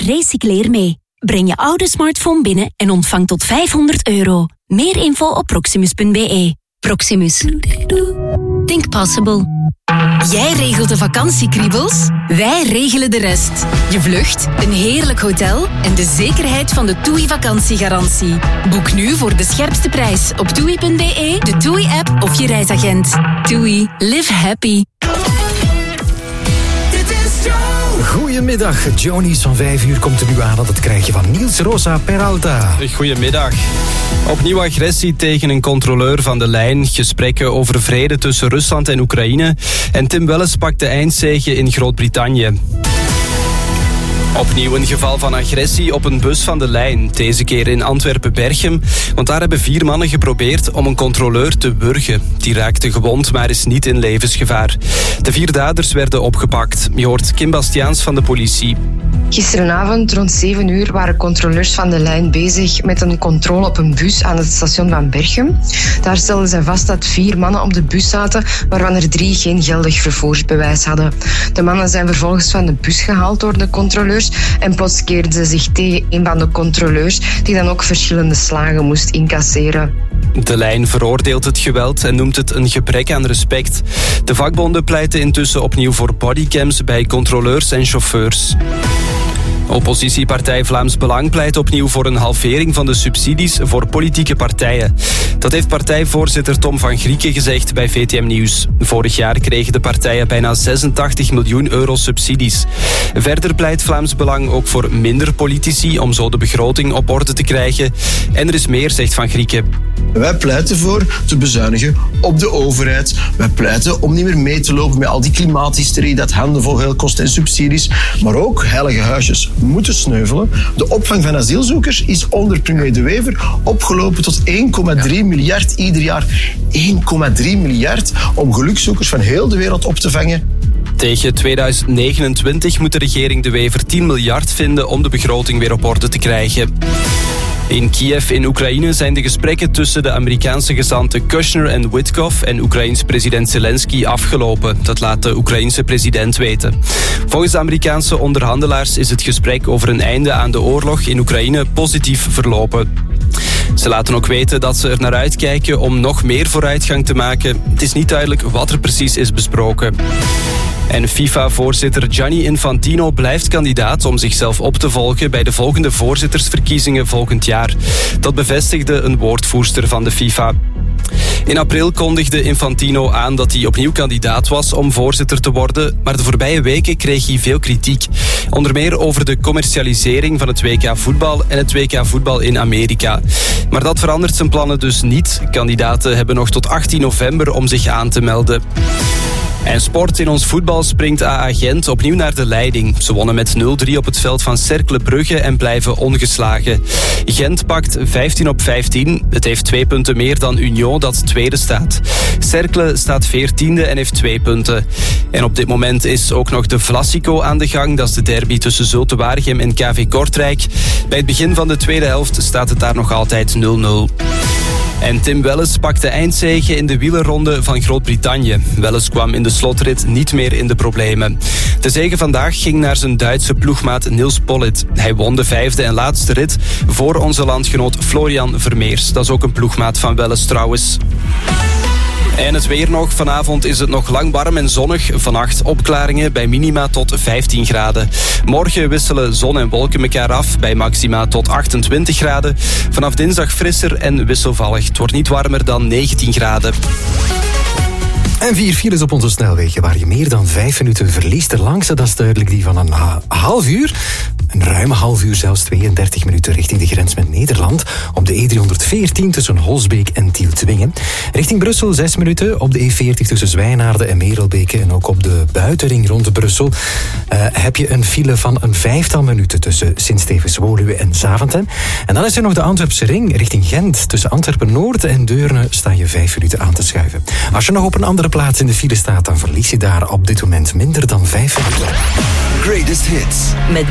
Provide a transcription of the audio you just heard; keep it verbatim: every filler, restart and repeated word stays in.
Recycleer mee. Breng je oude smartphone binnen en ontvang tot vijfhonderd euro. Meer info op proximus punt b e. Proximus. Think possible. Jij regelt de vakantiekriebels, wij regelen de rest. Je vlucht, een heerlijk hotel en de zekerheid van de TUI vakantiegarantie. Boek nu voor de scherpste prijs op toei punt b e, de TUI-app of je reisagent. TUI. Live happy. Goedemiddag, Johnny's van vijf uur komt er nu aan. Dat krijg je van Niels Rosa Peralta. Goedemiddag. Opnieuw agressie tegen een controleur van de lijn. Gesprekken over vrede tussen Rusland en Oekraïne. En Tim Welles pakt de eindzege in Groot-Brittannië. Opnieuw een geval van agressie op een bus van de lijn. Deze keer in Antwerpen-Berchem. Want daar hebben vier mannen geprobeerd om een controleur te wurgen. Die raakte gewond, maar is niet in levensgevaar. De vier daders werden opgepakt. Je hoort Kim Bastiaans van de politie. Gisteravond rond zeven uur waren controleurs van de lijn bezig met een controle op een bus aan het station van Berchem. Daar stelden zij vast dat vier mannen op de bus zaten, waarvan er drie geen geldig vervoersbewijs hadden. De mannen zijn vervolgens van de bus gehaald door de controleurs en plots keerden ze zich tegen een van de controleurs, die dan ook verschillende slagen moest incasseren. De lijn veroordeelt het geweld en noemt het een gebrek aan respect. De vakbonden pleiten intussen opnieuw voor bodycams bij controleurs en chauffeurs. Oppositiepartij Vlaams Belang pleit opnieuw voor een halvering van de subsidies voor politieke partijen. Dat heeft partijvoorzitter Tom van Grieken gezegd bij V T M Nieuws. Vorig jaar kregen de partijen bijna zesentachtig miljoen euro subsidies. Verder pleit Vlaams Belang ook voor minder politici om zo de begroting op orde te krijgen. En er is meer, zegt Van Grieken. Wij pleiten voor te bezuinigen op de overheid. Wij pleiten om niet meer mee te lopen met al die klimaathysterie, dat handenvol geld kost en subsidies. Maar ook heilige huisjes moeten sneuvelen. De opvang van asielzoekers is onder premier De Wever opgelopen tot één komma drie miljard ieder jaar. één komma drie miljard om gelukzoekers van heel de wereld op te vangen. Tegen tweeduizend negenentwintig moet de regering De Wever tien miljard vinden om de begroting weer op orde te krijgen. In Kiev in Oekraïne zijn de gesprekken tussen de Amerikaanse gezanten Kushner en Witkoff en Oekraïns president Zelensky afgelopen. Dat laat de Oekraïense president weten. Volgens de Amerikaanse onderhandelaars is het gesprek over een einde aan de oorlog in Oekraïne positief verlopen. Ze laten ook weten dat ze er naar uitkijken om nog meer vooruitgang te maken. Het is niet duidelijk wat er precies is besproken. En FIFA-voorzitter Gianni Infantino blijft kandidaat om zichzelf op te volgen bij de volgende voorzittersverkiezingen volgend jaar. Dat bevestigde een woordvoerster van de FIFA. In april kondigde Infantino aan dat hij opnieuw kandidaat was om voorzitter te worden, maar de voorbije weken kreeg hij veel kritiek. Onder meer over de commercialisering van het W K voetbal en het W K voetbal in Amerika. Maar dat verandert zijn plannen dus niet. Kandidaten hebben nog tot achttien november om zich aan te melden. En sport in ons voetbal springt A A Gent opnieuw naar de leiding. Ze wonnen met nul drie op het veld van Cercle Brugge en blijven ongeslagen. Gent pakt vijftien op vijftien. Het heeft twee punten meer dan Union, dat tweede staat. Cercle staat veertiende en heeft twee punten. En op dit moment is ook nog de Vlasico aan de gang. Dat is de derby tussen Zulte Waregem en K V Kortrijk. Bij het begin van de tweede helft staat het daar nog altijd nul nul. En Tim Welles pakte eindzege in de wielerronde van Groot-Brittannië. Welles kwam in de slotrit niet meer in de problemen. De zege vandaag ging naar zijn Duitse ploegmaat Nils Pollitt. Hij won de vijfde en laatste rit voor onze landgenoot Florian Vermeers. Dat is ook een ploegmaat van Welles trouwens. En het weer nog. Vanavond is het nog lang warm en zonnig. Vannacht opklaringen bij minima tot vijftien graden. Morgen wisselen zon en wolken elkaar af bij maxima tot achtentwintig graden. Vanaf dinsdag frisser en wisselvallig. Het wordt niet warmer dan negentien graden. En vier files op onze snelwegen waar je meer dan vijf minuten verliest. De langste, dat is duidelijk die van een ha- half uur. Een ruime half uur, zelfs tweeëndertig minuten richting de grens met Nederland. Op de E driehonderdveertien tussen Holsbeek en Tieltwingen. Richting Brussel zes minuten. Op de E veertig tussen Zwijnaarden en Merelbeke. En ook op de buitenring rond Brussel uh, heb je een file van een vijftal minuten tussen Sint-Stevens-Woluwe en Zaventem. En dan is er nog de Antwerpse ring richting Gent. Tussen Antwerpen-Noord en Deurne sta je vijf minuten aan te schuiven. Als je nog op een andere plaats in de file staat, dan verlies je daar op dit moment minder dan vijf minuten. Greatest hits. Met